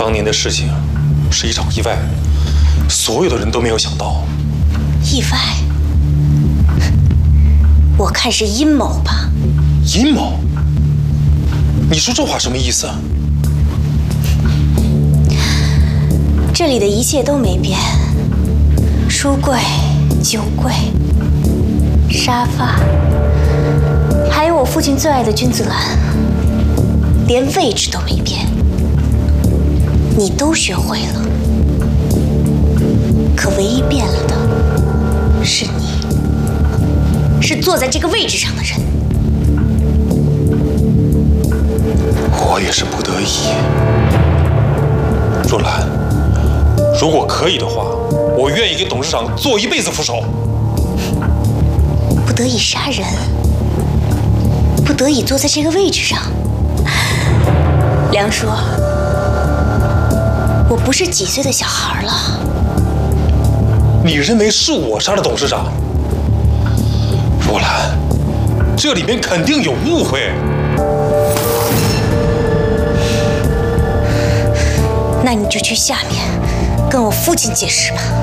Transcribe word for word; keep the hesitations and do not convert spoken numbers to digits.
当年的事情是一场意外，所有的人都没有想到。 意外？我看是阴谋吧。 阴谋？你说这话什么意思？ 这里的一切都没变，书柜、酒柜、沙发，还有我父亲最爱的君子兰，连位置都没变。你都学会了，可唯一变了的是你，是坐在这个位置上的人。 我也是不得已。若兰，如果可以的话，我愿意给董事长做一辈子副手。 不得已杀人，不得已坐在这个位置上。梁叔，我不是几岁的小孩了。 你认为是我杀了董事长？若兰，这里面肯定有误会。 那你就去下面跟我父亲解释吧。